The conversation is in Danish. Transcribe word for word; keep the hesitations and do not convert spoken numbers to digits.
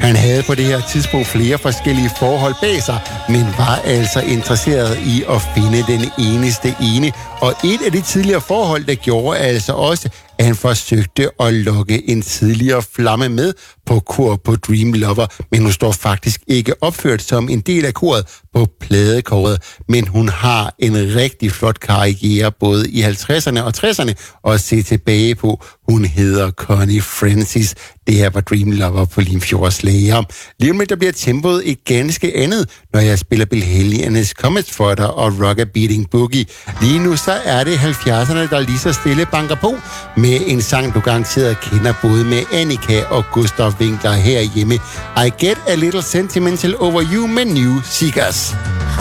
Han havde på det her tidspunkt flere forskellige forhold bag sig, men var altså interesseret i at finde den eneste ene. Og et af de tidligere forhold, der gjorde altså også, at han forsøgte at lokke en tidligere flamme med på kor på Dream Lover, men hun står faktisk ikke opført som en del af koret på pladekåret, men hun har en rigtig flot karriere både i halvtredserne og tresserne og se tilbage på. Hun hedder Connie Francis. Det her var Dream Lover på Limfjords Slayer. Lige om lidt, der bliver tempoet et ganske andet, når jeg spiller Bill Haley and his Comets for dig og Rocker Beating Boogie. Lige nu så er det halvfjerdserne, der lige så stille banker på med en sang, du garanteret kender både med Annika og Gustav Winkler herhjemme. I Get a Little Sentimental Over You med New Seekers.